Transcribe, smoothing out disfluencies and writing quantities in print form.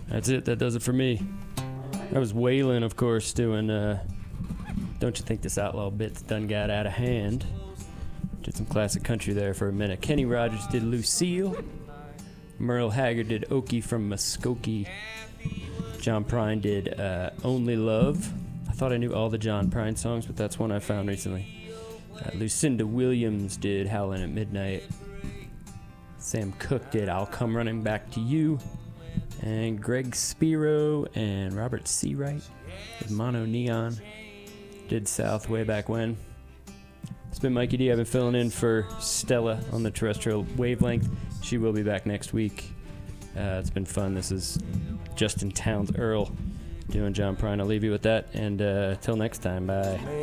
That's it. That does it for me. That was Waylon, of course, doing Don't You Think This Outlaw Bit's Done Got Out of Hand. Did some classic country there for a minute. Kenny Rogers did Lucille. Merle Haggard did Okie from Muskogee. John Prine did Only Love. I thought I knew all the John Prine songs, but that's one I found recently. Lucinda Williams did Howlin' at Midnight. Sam Cooke did I'll Come Running Back to You. And Greg Spiro and Robert Seawright with Mono Neon did South way back when. It's been Mikey D. I've been filling in for Stella on the terrestrial wavelength. She will be back next week. It's been fun. This is Justin Townes Earl doing John Prine. I'll leave you with that. And till next time, bye.